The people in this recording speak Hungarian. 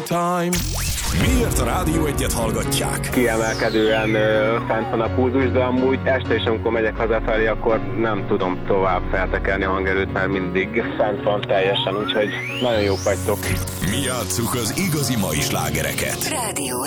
time. Miért a Rádió Egyet hallgatják? Kiemelkedően fent van a pulzus, de amúgy este is, amikor megyek hazafelé, akkor nem tudom tovább feltekerni a hangerőt, mert mindig fent van teljesen, úgyhogy nagyon jók vagytok. Mi játsszuk az igazi mai slágereket. Rádió